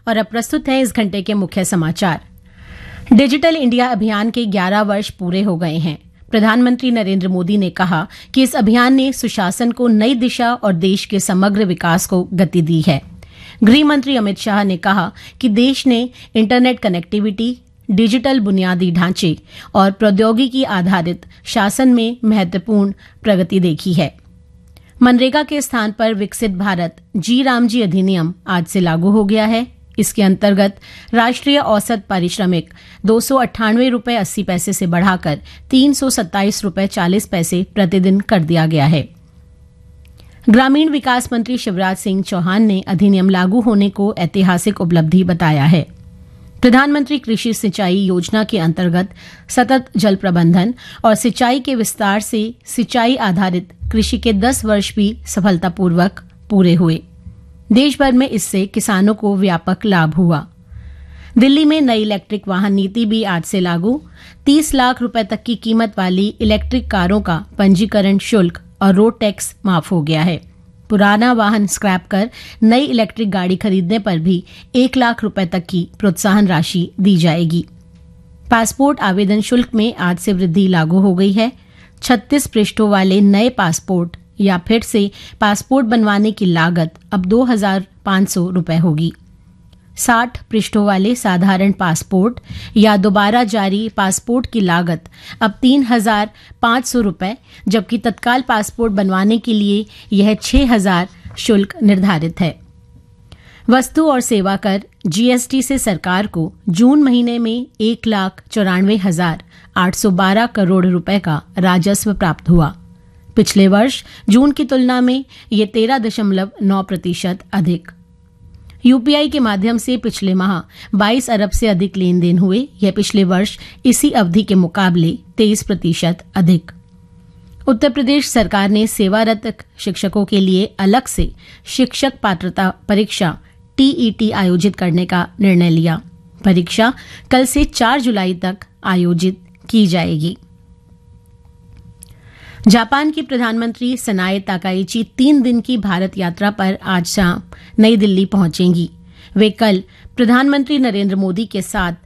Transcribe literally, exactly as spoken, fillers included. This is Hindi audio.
और अब प्रस्तुत है इस घंटे के मुख्य समाचार। डिजिटल इंडिया अभियान के ग्यारह वर्ष पूरे हो गए हैं। प्रधानमंत्री नरेंद्र मोदी ने कहा कि इस अभियान ने सुशासन को नई दिशा और देश के समग्र विकास को गति दी है। गृह मंत्री अमित शाह ने कहा कि देश ने इंटरनेट कनेक्टिविटी, डिजिटल बुनियादी ढांचे और प्रौद्योगिकी आधारित शासन में महत्वपूर्ण प्रगति देखी है। मनरेगा के स्थान पर विकसित भारत जी रामजी अधिनियम आज से लागू हो गया है। इसके अंतर्गत राष्ट्रीय औसत पारिश्रमिक दो सौ अट्ठानवे रुपये अस्सी पैसे से बढ़ाकर तीन सौ सत्ताईस रुपये चालीस पैसे प्रतिदिन कर दिया गया है। ग्रामीण विकास मंत्री शिवराज सिंह चौहान ने अधिनियम लागू होने को ऐतिहासिक उपलब्धि बताया है। प्रधानमंत्री कृषि सिंचाई योजना के अंतर्गत सतत जल प्रबंधन और सिंचाई के विस्तार से सिंचाई आधारित कृषि के दस वर्ष भी सफलतापूर्वक पूरे हुए। देश भर में इससे किसानों को व्यापक लाभ हुआ। दिल्ली में नई इलेक्ट्रिक वाहन नीति भी आज से लागू। तीस लाख रुपए तक की कीमत वाली इलेक्ट्रिक कारों का पंजीकरण शुल्क और रोड टैक्स माफ हो गया है। पुराना वाहन स्क्रैप कर नई इलेक्ट्रिक गाड़ी खरीदने पर भी एक लाख रुपए तक की प्रोत्साहन राशि दी जाएगी। पासपोर्ट आवेदन शुल्क में आज से वृद्धि लागू हो गई है। छत्तीस पृष्ठों वाले नए पासपोर्ट या फिर से पासपोर्ट बनवाने की लागत अब दो हजार पाँच सौ रुपये होगी। साठ पृष्ठों वाले साधारण पासपोर्ट या दोबारा जारी पासपोर्ट की लागत अब तीन हजार पाँच सौ रुपये, जबकि तत्काल पासपोर्ट बनवाने के लिए यह छह हजार शुल्क निर्धारित है। वस्तु और सेवा कर जीएसटी से सरकार को जून महीने में एक लाख चौरानवे हजार आठ सौ बारह करोड़ रुपए का राजस्व प्राप्त हुआ। पिछले वर्ष जून की तुलना में ये तेरह दशमलव नौ प्रतिशत अधिक। यूपीआई के माध्यम से पिछले माह बाईस अरब से अधिक लेन देन हुए। यह पिछले वर्ष इसी अवधि के मुकाबले तेईस प्रतिशत अधिक। उत्तर प्रदेश सरकार ने सेवारत शिक्षकों के लिए अलग से शिक्षक पात्रता परीक्षा टीईटी आयोजित करने का निर्णय लिया। परीक्षा कल से चार जुलाई तक आयोजित की जाएगी। जापान की प्रधानमंत्री सनाए ताकाइची तीन दिन की भारत यात्रा पर आज शाम नई दिल्ली पहुंचेंगी। वे कल प्रधानमंत्री नरेंद्र मोदी के साथ